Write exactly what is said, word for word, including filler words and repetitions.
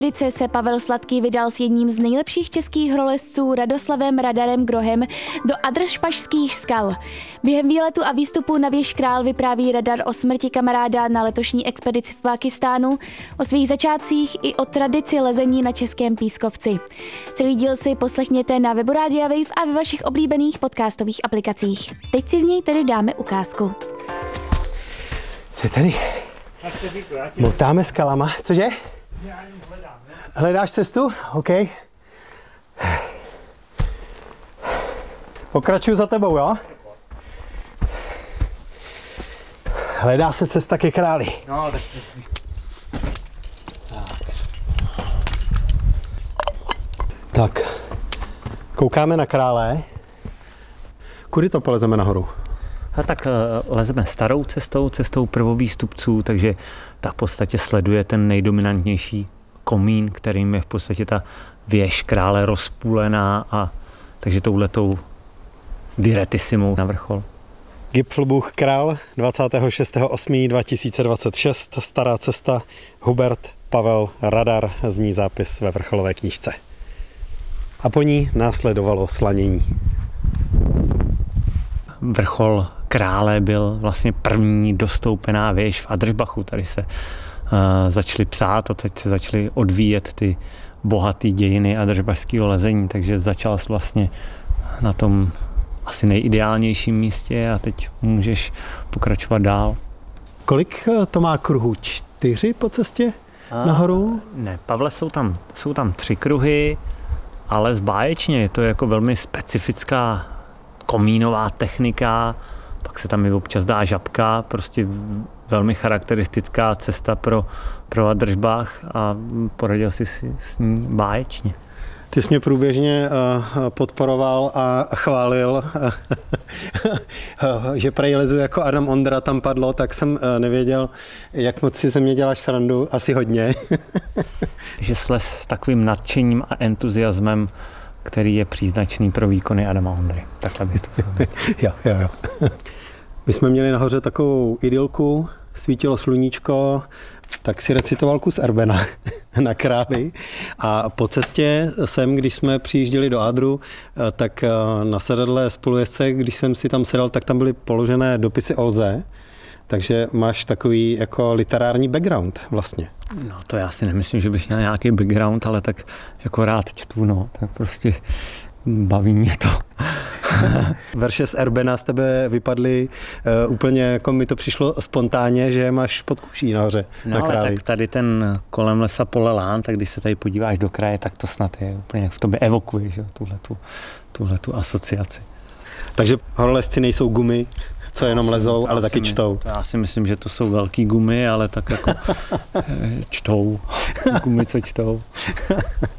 expedice se Pavel Sladký vydal s jedním z nejlepších českých horolezců Radoslavem Radarem Grohem do Adršpašských skal. Během výletu a výstupu na věž Král vypráví Radar o smrti kamaráda na letošní expedici v Pákistánu, o svých začátcích i o tradici lezení na Českém pískovci. Celý díl si poslechněte na webu Rádia Wave a ve vašich oblíbených podcastových aplikacích. Teď si z něj tedy dáme ukázku. Co je tady? Motáme skalama. Cože? Hledáš cestu? OK. Pokračuju za tebou, jo? Hledá se cesta ke Králi. No, tak Tak, koukáme na Krále. Kudy to polezeme nahoru? A tak lezeme starou cestou, cestou prvovýstupců, takže ta v podstatě sleduje ten nejdominantnější komín, kterým je v podstatě ta věž Krále rozpůlená, a takže touhletou diretissimou na vrchol. Gipfelbuch Král, dvacátého šestého osmého dva tisíce dvacet šest, stará cesta, Hubert Pavel Radar, zní zápis ve vrcholové knížce. A po ní následovalo slanění. Vrchol Krále byl vlastně první dostoupená věž v Adršbachu. Tady se uh, začaly psát a teď se začaly odvíjet ty bohaté dějiny adršbašského lezení, takže začal jsi vlastně na tom asi nejideálnějším místě a teď můžeš pokračovat dál. Kolik to má kruhů? Čtyři po cestě a, nahoru? Ne, Pavle, jsou tam, jsou tam tři kruhy, ale zbáječně je to jako velmi specifická komínová technika, pak se tam i občas dá žabka, prostě velmi charakteristická cesta pro, pro Adršbach a poradil si s ní báječně. Ty jsi mě průběžně podporoval a chválil, že prej lezu jako Adam Ondra tam padlo, tak jsem nevěděl, jak moc si ze mě děláš srandu, asi hodně. Že slez s takovým nadšením a entuziasmem, který je příznačný pro výkony Adama Ondry. Takhle bych to shodl. Jo, jo, jo. My jsme měli nahoře takovou idylku, svítilo sluníčko, tak si recitoval kus Erbena na Králi a po cestě sem, když jsme přijížděli do Adru, tak na sedadle spolujezdce, když jsem si tam sedal, tak tam byly položené dopisy o lze, takže máš takový jako literární background vlastně. No to já si nemyslím, že bych měl nějaký background, ale tak jako rád čtu, no, tak prostě baví mě to. Verše z Erbena z tebe vypadly uh, úplně, jako mi to přišlo spontánně, že máš pod kůží nahoře no, na Králi. Tak tady ten kolem lesa pole lán, tak když se tady podíváš do kraje, tak to snad je úplně v tobě evokuje, že? Tuhletu, tuhletu asociaci. Takže horolezci nejsou gumy, co jenom lezou, ale taky mi, čtou. Já si myslím, že to jsou velký gumy, ale tak jako čtou. Gumy, co čtou.